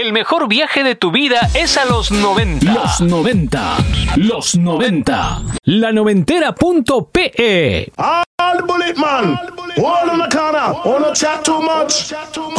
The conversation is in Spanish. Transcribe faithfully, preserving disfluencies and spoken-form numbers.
El mejor viaje de tu vida es a los noventa. Los noventa. Los noventa. La noventera punto pe. All bullet man. All on the corner. All no chat too much.